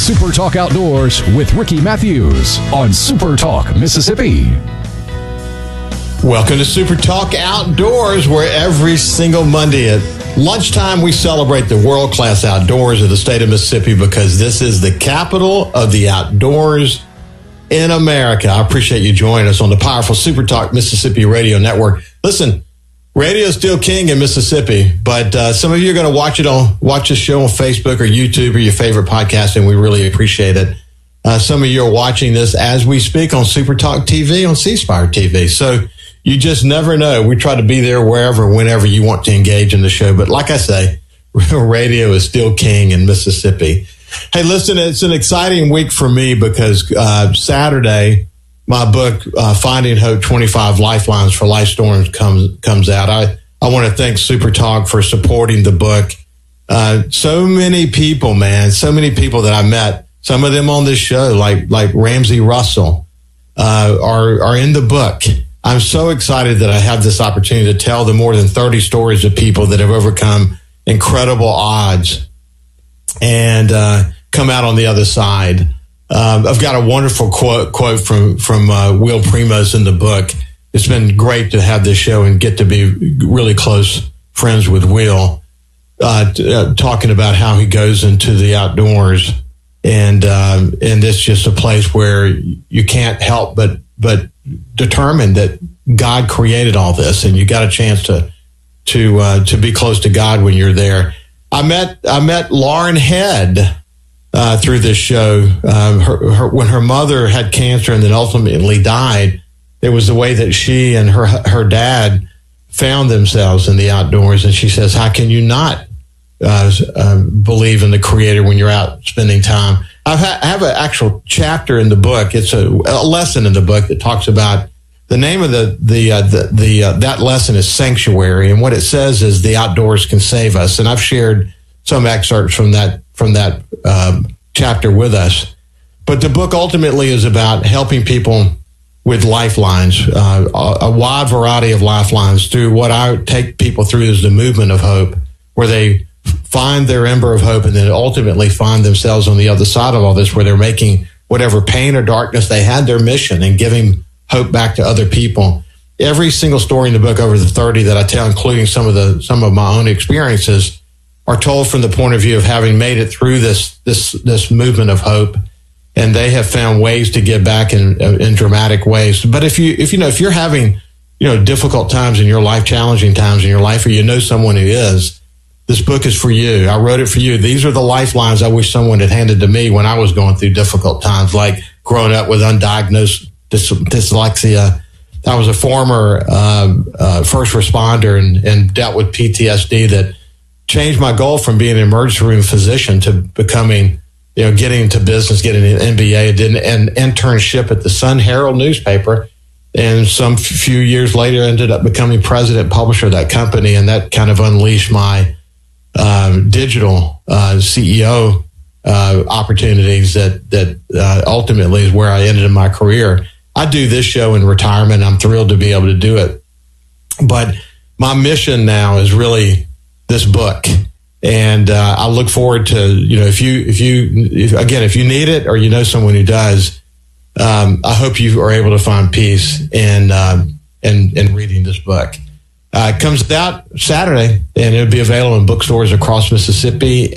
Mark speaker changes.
Speaker 1: Super Talk Outdoors with Ricky Matthews on Super Talk Mississippi.
Speaker 2: Welcome to Super Talk Outdoors, where every single Monday at lunchtime we celebrate the world-class outdoors of the state of Mississippi, because this is the capital of the outdoors in America. I appreciate you joining us on the powerful Super Talk Mississippi Radio Network. Listen, radio is still king in Mississippi, but some of you are going to watch the show on Facebook or YouTube or your favorite podcast, and we really appreciate it. Some of you are watching this as we speak on Super Talk TV, on C-Spire TV. So you just never know. We try to be there wherever, whenever you want to engage in the show. But like I say, radio is still king in Mississippi. Hey, listen, it's an exciting week for me because Saturday, my book, Finding Hope, 25 Lifelines for Life Storms, comes out. I want to thank Super Talk for supporting the book. So many people, man, so many people that I met, some of them on this show, like Ramsey Russell, are in the book. I'm so excited that I have this opportunity to tell the more than 30 stories of people that have overcome incredible odds and come out on the other side. I've got a wonderful quote from Will Primos in the book. It's been great to have this show and get to be really close friends with Will, talking about how he goes into the outdoors. And it's just a place where you can't help but determine that God created all this, and you got a chance to be close to God when you're there. I met Lauren Head through this show. When her mother had cancer and then ultimately died, it was the way that she and her dad found themselves in the outdoors. And she says, "How can you not believe in the Creator when you're out spending time?" I have an actual chapter in the book. It's a lesson in the book that talks about the name of that lesson is Sanctuary, and what it says is the outdoors can save us. And I've shared some excerpts from that chapter with us. But the book ultimately is about helping people with lifelines, a wide variety of lifelines through what I take people through is the movement of hope, where they find their ember of hope and then ultimately find themselves on the other side of all this, where they're making whatever pain or darkness they had their mission and giving hope back to other people. Every single story in the book over the 30 that I tell, including some of my own experiences, are told from the point of view of having made it through this movement of hope, and they have found ways to give back in dramatic ways. But if you're having difficult times in your life, challenging times in your life, or you know someone who is, this book is for you. I wrote it for you. These are the lifelines I wish someone had handed to me when I was going through difficult times, like growing up with undiagnosed dyslexia. I was a former first responder and dealt with PTSD that changed my goal from being an emergency room physician to becoming, getting into business, getting an MBA, did an internship at the Sun Herald newspaper. And some few years later, ended up becoming president and publisher of that company. And that kind of unleashed my digital CEO opportunities that ultimately is where I ended in my career. I do this show in retirement. I'm thrilled to be able to do it. But my mission now is really this book. And I look forward to, if you need it or you know someone who does, I hope you are able to find peace in reading this book. It comes out Saturday, and it'll be available in bookstores across Mississippi.